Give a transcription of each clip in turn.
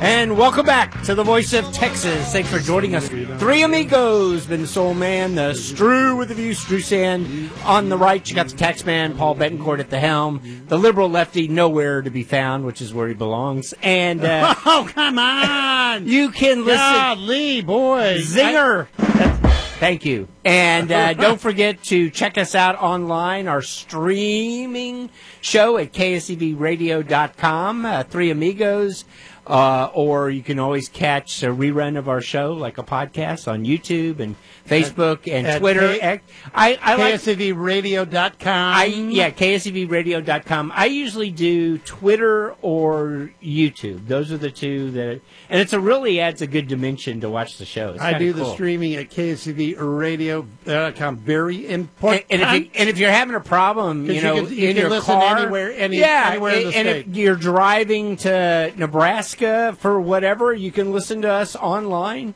And welcome back to the Voice of Texas. Thanks for joining us. Three amigos, been the Soul Man, the Stru with the view, Stru Sand on the right. You got the Tax Man, Paul Betancourt at the helm. The liberal lefty, nowhere to be found, which is where he belongs. And oh, come on! You can listen. Golly, boy. Zinger. Thank you. And don't forget to check us out online, our streaming show at ksevradio.com, Three Amigos. Or you can always catch a rerun of our show, like a podcast, on YouTube and Facebook and Twitter. I like KSEVradio.com. KSEVradio.com. I usually do Twitter or YouTube. Those are the two that, and it really adds a good dimension to watch the show. I do the streaming at KSEVradio.com. Very important. And if you're having a problem, you can in your listen car, anywhere in the state. And if you're driving to Nebraska for whatever, you can listen to us online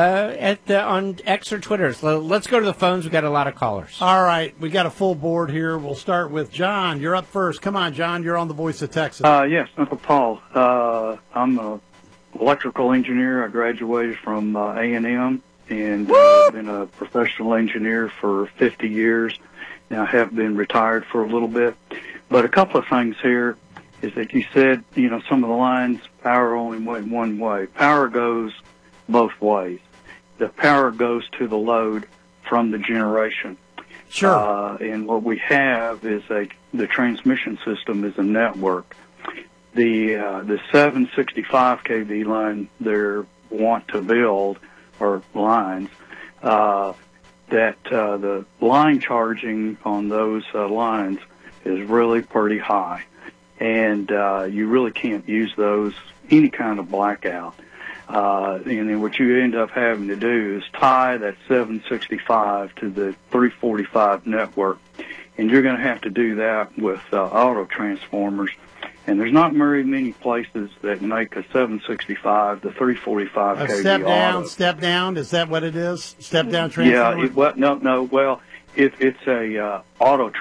on X or Twitter. So let's go to the phones. We've got a lot of callers. All right. We got a full board here. We'll start with John. You're up first. Come on, John. You're on the Voice of Texas. Yes, Uncle Paul. I'm an electrical engineer. I graduated from A&M and been a professional engineer for 50 years. Now I have been retired for a little bit. But a couple of things here is that you said, some of the lines, power only went one way. Power goes both ways. The power goes to the load from the generation. Sure. And what we have is the transmission system is a network. The 765 kV line they want to build, or lines, that the line charging on those lines is really pretty high. And you really can't use those any kind of blackout. And then what you end up having to do is tie that 765 to the 345 network. And you're going to have to do that with auto transformers. And there's not very many places that make a 765 to 345 kV step down. Is that what it is? Step down transformer? Yeah. Well, it's a auto